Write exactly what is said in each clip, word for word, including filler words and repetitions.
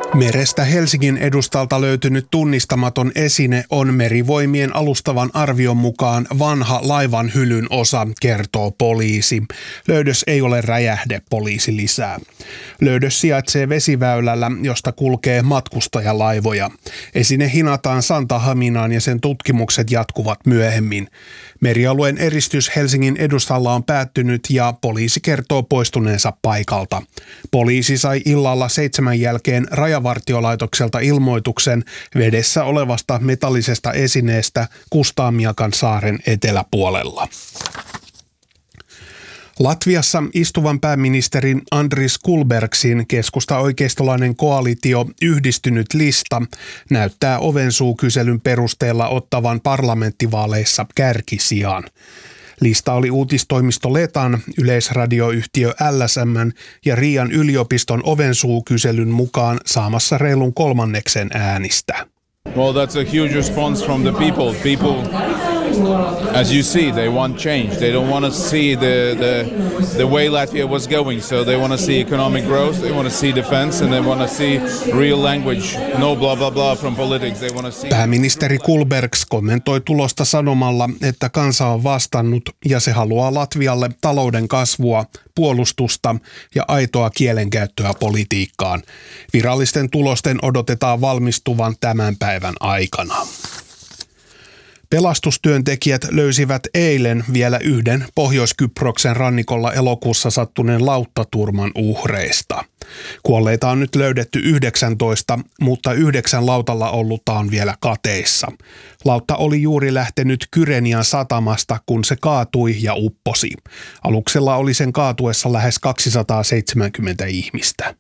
Merestä Helsingin edustalta löytynyt tunnistamaton esine on Merivoimien alustavan arvion mukaan vanha laivan hylyn osa, kertoo poliisi. Löydös ei ole räjähde, poliisi lisää. Löydös sijaitsee vesiväylällä, josta kulkee matkustajalaivoja. Esine hinataan Santahaminaan ja sen tutkimukset jatkuvat myöhemmin. Merialueen eristys Helsingin edustalla on päättynyt ja poliisi kertoo poistuneensa paikalta. Poliisi sai illalla seitsemän jälkeen Rajavartiolaitokselta ilmoituksen vedessä olevasta metallisesta esineestä Kustaamiakan saaren eteläpuolella. Latviassa istuvan pääministerin Andris Kulbergsin keskusta-oikeistolainen koalitio Yhdistynyt lista näyttää ovensuukyselyn perusteella ottavan parlamenttivaaleissa kärkisijaan. Lista oli uutistoimisto Letan, yleisradioyhtiö L S M:n ja Riian yliopiston ovensuukyselyn mukaan saamassa reilun kolmanneksen äänistä. Well, that's a huge response from the people. People, as you see, they want change. They don't want to see the, the, the way Latvia was going. So they want to see economic growth, they want to see defense, and they want to see real language. No blah blah blah from politics. They want to see... Pääministeri Kulbergs kommentoi tulosta sanomalla, että kansa on vastannut ja se haluaa Latvialle talouden kasvua, puolustusta ja aitoa kielenkäyttöä politiikkaan. Virallisten tulosten odotetaan valmistuvan tämän päivän aikana. Pelastustyöntekijät löysivät eilen vielä yhden Pohjois-Kyproksen rannikolla elokuussa sattuneen lauttaturman uhreista. Kuolleita on nyt löydetty yhdeksäntoista, mutta yhdeksän lautalla ollutta on vielä kateissa. Lautta oli juuri lähtenyt Kyrenian satamasta, kun se kaatui ja upposi. Aluksella oli sen kaatuessa lähes kaksisataaseitsemänkymmentä ihmistä.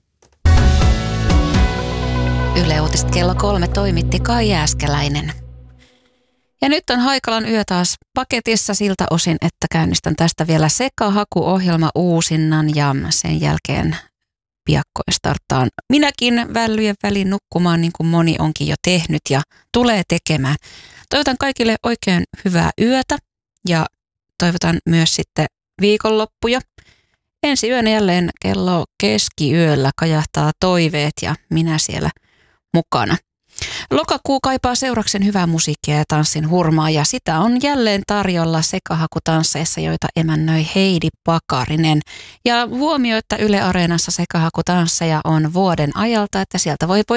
Yle Uutiset kello kolme toimitti Kai Jääskeläinen. Ja nyt on Haikalan yö taas paketissa siltä osin, että käynnistän tästä vielä sekahakuohjelma uusinnan ja sen jälkeen piakkoin starttaan minäkin vällyjen väliin nukkumaan, niin kuin moni onkin jo tehnyt ja tulee tekemään. Toivotan kaikille oikein hyvää yötä ja toivotan myös sitten viikonloppuja. Ensi yönä jälleen kello keskiyöllä kajahtaa toiveet ja minä siellä mukana. Lokakuu kaipaa seuraksen hyvää musiikkia ja tanssin hurmaa ja sitä on jälleen tarjolla sekahakutansseissa, joita emännöi Heidi Pakarinen. Ja huomio, että Yle Areenassa sekahakutansseja on vuoden ajalta, että sieltä voi